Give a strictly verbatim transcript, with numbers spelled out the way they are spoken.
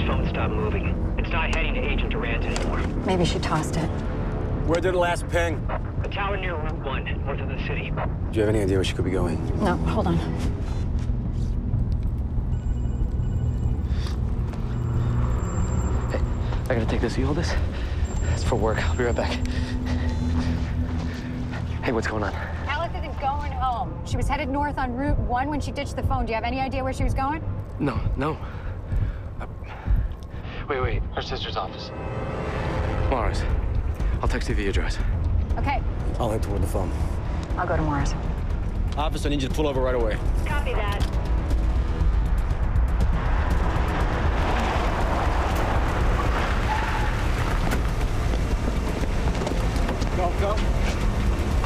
phone stopped moving. It's not heading to Agent Durant anymore. Maybe she tossed it. Where did it last ping? A tower near Route one, north of the city. Do you have any idea where she could be going? No, hold on. Hey, I gotta take this. You hold this? It's for work. I'll be right back. Hey, what's going on? Alice isn't going home. She was headed north on Route one when she ditched the phone. Do you have any idea where she was going? No, no. Uh, wait, wait. Her sister's office. Mars. I'll text you the address. Okay. I'll head toward the phone. I'll go to Mars. Officer, I need you to pull over right away. Copy that. Go, go.